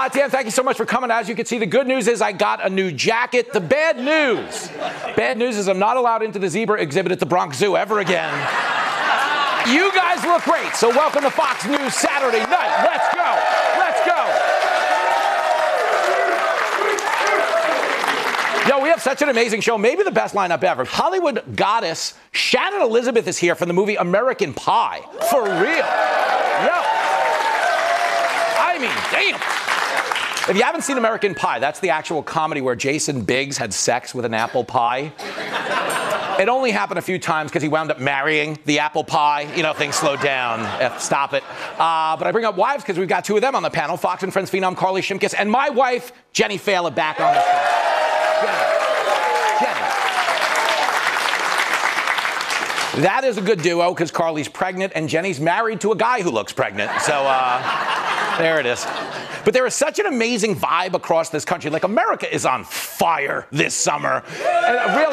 Dan, thank you so much for coming. As you can see, the good news is I got a new jacket. The bad news is I'm not allowed into the zebra exhibit at the Bronx Zoo ever again. You guys look great, so welcome to Fox News Saturday night. Let's go. Let's go. Yo, we have such an amazing show, maybe the best lineup ever. Hollywood goddess Shannon Elizabeth is here from the movie American Pie. For real. Yo. I mean, damn. If you haven't seen American Pie, that's the actual comedy where Jason Biggs had sex with an apple pie. It only happened a few times because he wound up marrying the apple pie. You know, things slowed down. Stop it. But I bring up wives because we've got two of them on the panel. Fox and Friends phenom Carly Shimkus and my wife, Jenny Failer, back on the show. Jenny. That is a good duo because Carly's pregnant and Jenny's married to a guy who looks pregnant. So there it is. But there is such an amazing vibe across this country. Like, America is on fire this summer. And really,